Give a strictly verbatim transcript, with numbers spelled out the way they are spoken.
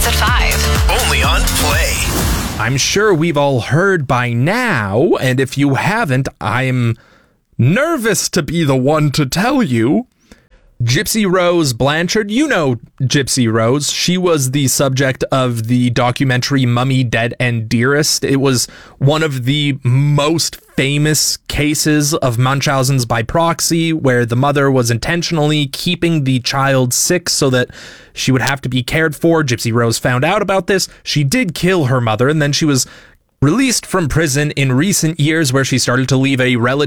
at five. Only on Play. I'm sure we've all heard by now, and if you haven't, I'm nervous to be the one to tell you. Gypsy Rose Blanchard, you know Gypsy Rose. She was the subject of the documentary Mummy, Dead and Dearest. It was one of the most famous cases of Munchausen's by proxy, where the mother was intentionally keeping the child sick so that she would have to be cared for. Gypsy Rose found out about this. She did kill her mother, and then she was released from prison in recent years, where she started to lead a relative